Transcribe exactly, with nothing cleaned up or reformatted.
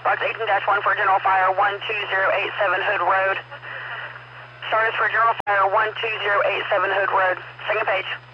Roger eighteen dash one for General Fire one two zero eight seven Hood Road. Start is for General Fire one two zero eight seven Hood Road. Second page.